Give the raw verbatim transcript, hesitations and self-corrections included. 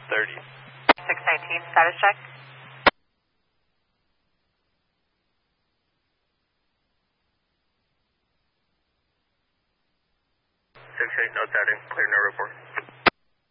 thirty. six nineteen, status check. six eight, no static, clear, no report.